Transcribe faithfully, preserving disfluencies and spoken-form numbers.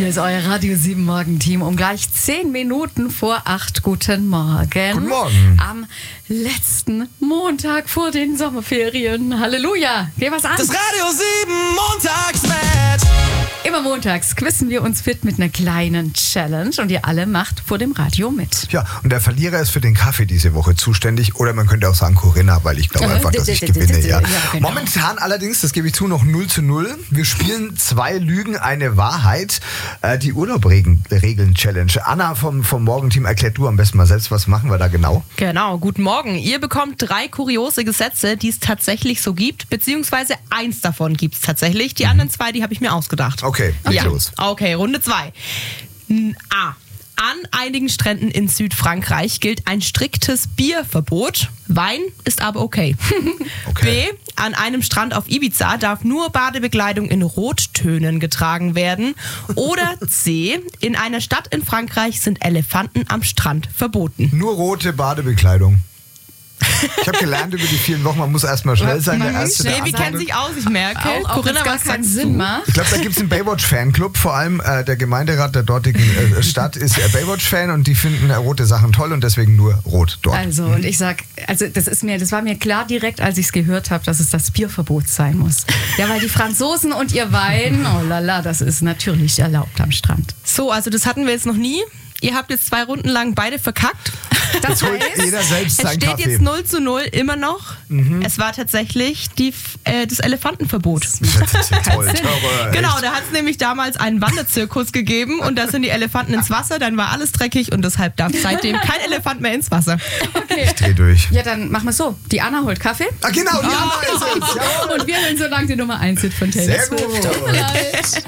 Hier ist euer Radio sieben Morgenteam um gleich zehn Minuten vor acht. Guten Morgen. Guten Morgen. Am letzten Montag vor den Sommerferien. Halleluja. Geh was an. Das Radio sieben Montagsmatch. Immer montags quizzen wir uns fit mit einer kleinen Challenge und ihr alle macht vor dem Radio mit. Ja, und der Verlierer ist für den Kaffee diese Woche zuständig. Oder man könnte auch sagen Corinna, weil ich glaube einfach, dass ich gewinne. Ja. genau. Momentan allerdings, das gebe ich zu, noch null zu null. Wir spielen zwei Lügen, eine Wahrheit. Äh, die Urlaubregeln-Challenge. Anna vom, vom Morgenteam, erklärt du am besten mal selbst, was machen wir da genau? Genau, guten Morgen. Ihr bekommt drei kuriose Gesetze, die es tatsächlich so gibt, beziehungsweise eins davon gibt es tatsächlich. Die mhm. anderen zwei, die habe ich mir ausgedacht. Okay, leg ja. los. Okay, Runde zwei. A. An einigen Stränden in Südfrankreich gilt ein striktes Bierverbot. Wein ist aber okay. okay. B. An einem Strand auf Ibiza darf nur Badebekleidung in Rottönen getragen werden. Oder C. In einer Stadt in Frankreich sind Elefanten am Strand verboten. Nur rote Badebekleidung. Ich habe gelernt über die vielen Wochen, man muss erstmal schnell sein. Der erste, der Baby kennt sich aus, ich merke. Auch, auch Corinna, gar was keinen sagst Sinn du? macht. Ich glaube, da gibt es einen Baywatch-Fanclub. Vor allem äh, der Gemeinderat der dortigen äh, Stadt ist äh, Baywatch-Fan und die finden äh, rote Sachen toll und deswegen nur rot dort. Also, und ich sag, also das ist mir, das war mir klar direkt, als ich es gehört habe, dass es das Bierverbot sein muss. Ja, weil die Franzosen und ihr Wein, oh lala, das ist natürlich erlaubt am Strand. So, also das hatten wir jetzt noch nie. Ihr habt jetzt zwei Runden lang beide verkackt. Das Holt heißt, jeder selbst Es seinen steht Kaffee. jetzt null zu null immer noch. Mhm. Es war tatsächlich die, äh, das Elefantenverbot. Das ist ja toll. Sinn. Terror, Genau, echt. da hat es nämlich damals einen Wanderzirkus gegeben und da sind die Elefanten ins Wasser, dann war alles dreckig und deshalb darf seitdem kein Elefant mehr ins Wasser. okay. Ich dreh durch. Ja, dann machen wir es so. Die Anna holt Kaffee Ah, genau, die Anna ist es. Jawohl. und wir hören so lange die Nummer eins Hit von Taylor Sehr Swift. gut. Tut mir leid.